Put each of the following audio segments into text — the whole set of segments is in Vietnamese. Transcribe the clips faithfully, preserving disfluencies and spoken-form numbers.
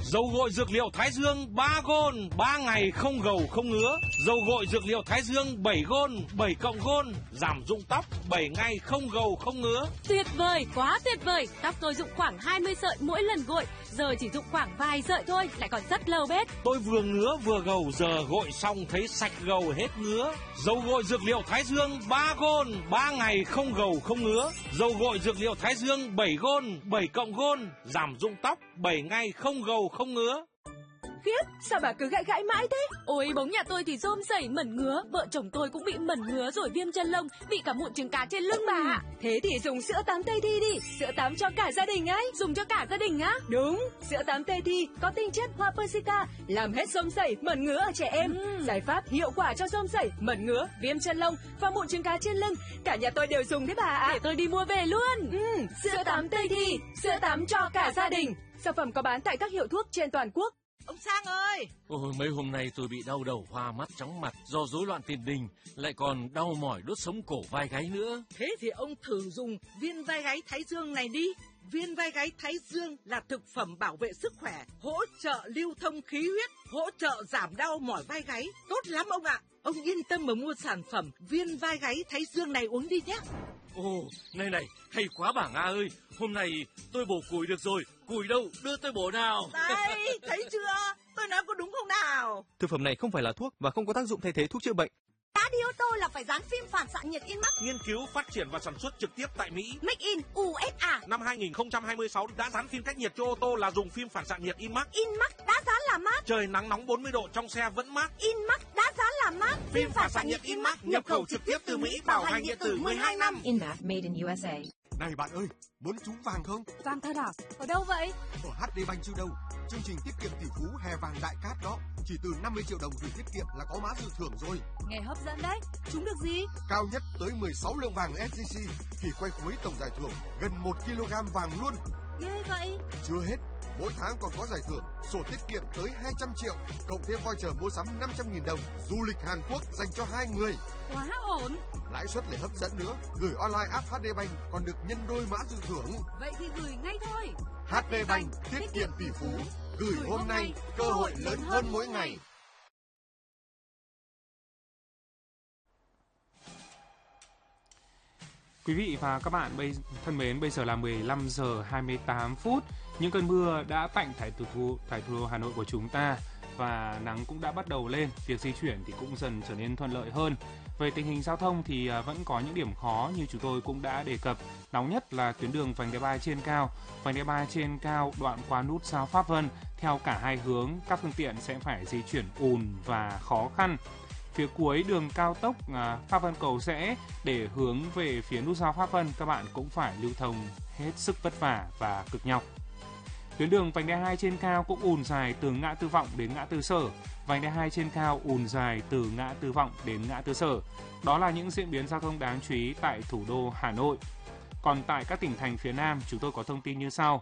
Dầu gội dược liệu Thái Dương ba gôn, ba ngày không gầu không ngứa. Dầu gội dược liệu Thái Dương bảy gôn, bảy cộng gôn, giảm rụng tóc bảy ngày không gầu không ngứa. Tuyệt vời, quá tuyệt vời. Tóc tôi rụng khoảng hai mươi sợi mỗi lần gội, giờ chỉ rụng khoảng vài sợi thôi, lại còn rất lâu bết. Tôi vừa ngứa vừa gầu, giờ gội xong thấy sạch gầu hết ngứa. Dầu gội dược liệu Thái Dương ba gôn, ba ngày không gầu không ngứa. Dầu gội dược liệu Thái Dương bảy gôn, bảy cộng gôn, giảm rụng tóc bảy ngày không gầu không ngứa. Khiếp, sao bà cứ gãi gãi mãi thế? Ôi, bóng nhà tôi thì rôm sẩy mẩn ngứa, vợ chồng tôi cũng bị mẩn ngứa rồi viêm chân lông, bị cả mụn trứng cá trên lưng bà ạ. Thế thì dùng sữa tắm Tây Thi đi, sữa tắm cho cả gia đình ấy. Dùng cho cả gia đình á? Đúng, sữa tắm Tây Thi có tinh chất hoa persica, làm hết rôm sẩy, mẩn ngứa ở trẻ em. Uhm. Giải pháp hiệu quả cho rôm sẩy, mẩn ngứa, viêm chân lông và mụn trứng cá trên lưng. Cả nhà tôi đều dùng đấy bà ạ. Để tôi đi mua về luôn. Uhm, sữa tắm Tây Thi, sữa tắm cho cả gia đình. Sản phẩm có bán tại các hiệu thuốc trên toàn quốc. Ông Sang ơi! Ôi, mấy hôm nay tôi bị đau đầu, hoa mắt, chóng mặt do rối loạn tiền đình, lại còn đau mỏi đốt sống cổ vai gáy nữa. Thế thì ông thử dùng viên vai gáy Thái Dương này đi. Viên vai gáy Thái Dương là thực phẩm bảo vệ sức khỏe, hỗ trợ lưu thông khí huyết, hỗ trợ giảm đau mỏi vai gáy. Tốt lắm ông ạ! Ông yên tâm mà mua sản phẩm viên vai gáy Thái Dương này uống đi nhé. Ồ, này này, hay quá bà Nga ơi, hôm nay tôi bổ củi được rồi, củi đâu, đưa tôi bổ nào. Đây, thấy chưa, tôi nói có đúng không nào? Thực phẩm này không phải là thuốc và không có tác dụng thay thế thuốc chữa bệnh. Đã đi ô tô là phải dán phim phản xạ nhiệt in mắt. Nghiên cứu, phát triển và sản xuất trực tiếp tại Mỹ. Make in u ét a. Năm hai nghìn không trăm hai mươi sáu đã dán phim cách nhiệt cho ô tô là dùng phim phản xạ nhiệt in mắt. In mắt đã dán là mát. Trời nắng nóng bốn mươi độ trong xe vẫn mát. In mắt đã dán là mát. Phim phản xạ nhiệt in mắt nhập khẩu trực tiếp từ Mỹ, bảo hành điện tử mười hai năm. Inmat made in u ét a. Này bạn ơi, muốn trúng vàng không? Vàng thật à? Ở đâu vậy? Ở hát đê Bank chứ đâu. Chương trình tiết kiệm tỷ phú hè vàng đại cát đó. Chỉ từ năm mươi triệu đồng gửi tiết kiệm là có mã dự thưởng rồi. Nghe hấp dẫn đấy. Trúng được gì? Cao nhất tới mười sáu lượng vàng ét gi xê. Thì quay cuối tổng giải thưởng gần một ki lô gam vàng luôn. Ghê vậy. Chưa hết, mỗi tháng còn có giải thưởng sổ tiết kiệm tới hai trăm triệu, cộng thêm voucher mua sắm năm trăm nghìn đồng, du lịch Hàn Quốc dành cho hai người. Quá ổn. Lãi suất lại hấp dẫn nữa, gửi online app hát đê Bank còn được nhân đôi mã dự thưởng. Vậy thì gửi ngay thôi. hát đê Bank tiết kiệm tỷ phú, gửi hôm nay, cơ hội lớn hơn mỗi ngày. Quý vị và các bạn bây, thân mến, bây giờ là mười lăm giờ hai mươi tám phút. Những cơn mưa đã tạnh tại thủ đô, tại thủ đô Hà Nội của chúng ta và nắng cũng đã bắt đầu lên. Việc di chuyển thì cũng dần trở nên thuận lợi hơn. Về tình hình giao thông thì vẫn có những điểm khó như chúng tôi cũng đã đề cập. Nóng nhất là tuyến đường vành đai ba trên cao. Vành đai ba trên cao đoạn qua nút giao Pháp Vân theo cả hai hướng, các phương tiện sẽ phải di chuyển ùn và khó khăn. Phía cuối đường cao tốc Pháp Vân Cầu Giẽ để hướng về phía nút giao Pháp Vân, các bạn cũng phải lưu thông hết sức vất vả và cực nhọc. Tuyến đường vành đai hai trên cao cũng ùn dài từ ngã tư Vọng đến ngã tư Sở. Vành đai hai trên cao ùn dài từ ngã tư Vọng đến ngã tư Sở. Đó là những diễn biến giao thông đáng chú ý tại thủ đô Hà Nội. Còn tại các tỉnh thành phía Nam, chúng tôi có thông tin như sau.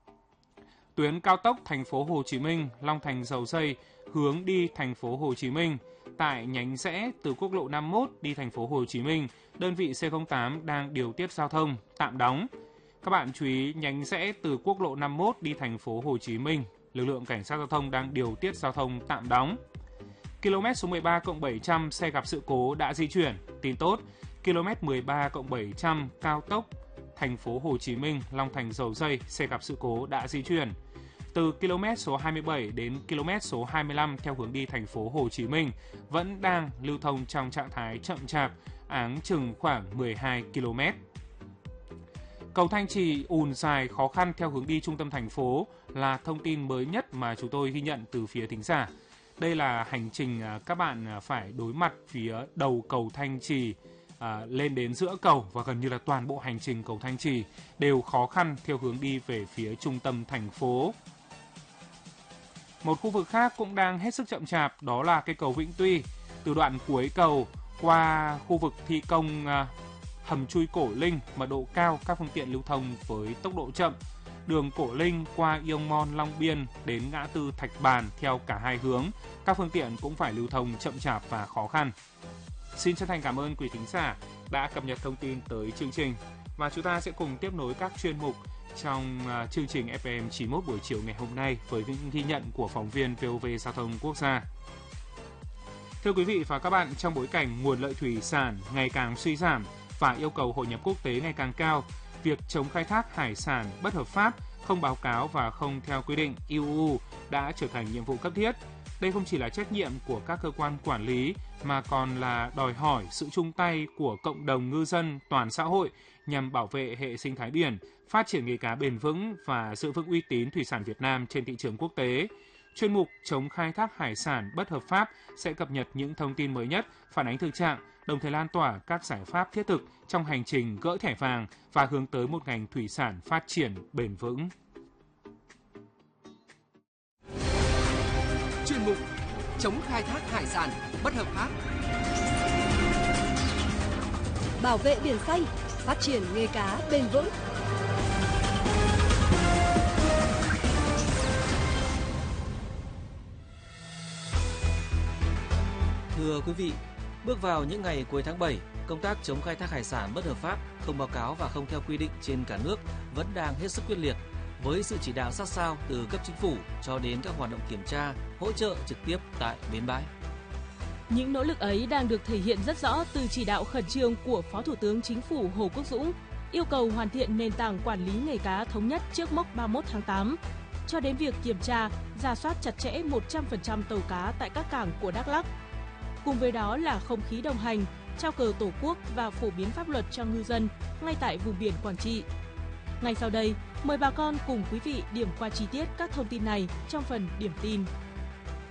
Tuyến cao tốc thành phố Hồ Chí Minh, Long Thành Dầu Giây hướng đi thành phố Hồ Chí Minh. Tại nhánh rẽ từ quốc lộ năm mươi mốt đi thành phố Hồ Chí Minh, đơn vị xê không tám đang điều tiết giao thông, tạm đóng. Các bạn chú ý nhánh rẽ từ quốc lộ năm mươi mốt đi thành phố Hồ Chí Minh, lực lượng cảnh sát giao thông đang điều tiết giao thông tạm đóng. Km số mười ba cộng bảy trăm xe gặp sự cố đã di chuyển. Tin tốt, km mười ba cộng bảy trăm cao tốc thành phố Hồ Chí Minh, Long Thành Dầu Giây xe gặp sự cố đã di chuyển. Từ km số hai mươi bảy đến km số hai mươi lăm theo hướng đi thành phố Hồ Chí Minh vẫn đang lưu thông trong trạng thái chậm chạp, áng chừng khoảng mười hai ki lô mét. Cầu Thanh Trì ùn dài khó khăn theo hướng đi trung tâm thành phố là thông tin mới nhất mà chúng tôi ghi nhận từ phía thính giả. Đây là hành trình các bạn phải đối mặt phía đầu cầu Thanh Trì à, lên đến giữa cầu và gần như là toàn bộ hành trình cầu Thanh Trì đều khó khăn theo hướng đi về phía trung tâm thành phố. Một khu vực khác cũng đang hết sức chậm chạp, đó là cây cầu Vĩnh Tuy. Từ đoạn cuối cầu qua khu vực thi công à, hầm chui Cổ Linh, mật độ cao, các phương tiện lưu thông với tốc độ chậm. Đường Cổ Linh qua Iông Mon, Long Biên đến ngã tư Thạch Bàn theo cả hai hướng, các phương tiện cũng phải lưu thông chậm chạp và khó khăn. Xin chân thành cảm ơn quý thính giả đã cập nhật thông tin tới chương trình và chúng ta sẽ cùng tiếp nối các chuyên mục trong uh, chương trình ép em chín mốt buổi chiều ngày hôm nay với những ghi nhận của phóng viên vê o vê Giao thông Quốc gia. Thưa quý vị và các bạn, trong bối cảnh nguồn lợi thủy sản ngày càng suy giảm và yêu cầu hội nhập quốc tế ngày càng cao, việc chống khai thác hải sản bất hợp pháp, không báo cáo và không theo quy định e u đã trở thành nhiệm vụ cấp thiết. Đây không chỉ là trách nhiệm của các cơ quan quản lý mà còn là đòi hỏi sự chung tay của cộng đồng ngư dân toàn xã hội nhằm bảo vệ hệ sinh thái biển, phát triển nghề cá bền vững và giữ vững uy tín thủy sản Việt Nam trên thị trường quốc tế. Chuyên mục chống khai thác hải sản bất hợp pháp sẽ cập nhật những thông tin mới nhất, phản ánh thực trạng, đồng thời lan tỏa các giải pháp thiết thực trong hành trình gỡ thẻ vàng và hướng tới một ngành thủy sản phát triển bền vững. Chuyên mục chống khai thác hải sản bất hợp pháp, bảo vệ biển xanh, phát triển nghề cá bền vững. Thưa quý vị, bước vào những ngày cuối tháng bảy, công tác chống khai thác hải sản bất hợp pháp, không báo cáo và không theo quy định trên cả nước vẫn đang hết sức quyết liệt, với sự chỉ đạo sát sao từ cấp chính phủ cho đến các hoạt động kiểm tra, hỗ trợ trực tiếp tại bến bãi. Những nỗ lực ấy đang được thể hiện rất rõ từ chỉ đạo khẩn trương của Phó Thủ tướng Chính phủ Hồ Quốc Dũng, yêu cầu hoàn thiện nền tảng quản lý nghề cá thống nhất trước mốc ba mươi mốt tháng tám, cho đến việc kiểm tra, rà soát chặt chẽ một trăm phần trăm tàu cá tại các cảng của Đắk Lắk. Cùng với đó là không khí đồng hành, trao cờ Tổ quốc và phổ biến pháp luật cho ngư dân ngay tại vùng biển Quảng Trị. Ngay sau đây, mời bà con cùng quý vị điểm qua chi tiết các thông tin này trong phần điểm tin.